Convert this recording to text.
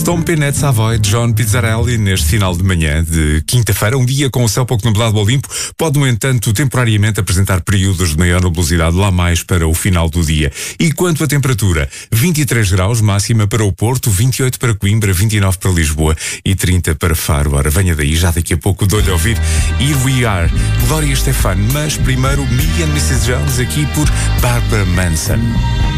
Tom Pinette Savoy, John Pizzarelli, neste final de manhã de quinta-feira, um dia com o céu pouco nublado ao limpo, pode, no entanto, temporariamente apresentar períodos de maior nubosidade lá mais para o final do dia. E quanto à temperatura, 23 graus, máxima para o Porto, 28 para Coimbra, 29 para Lisboa e 30 para Faro. Ora, venha daí, já daqui a pouco dou-lhe a ouvir Here We Are, Gloria Estefan, mas primeiro Me and Mrs. Jones aqui por Barbara Manson.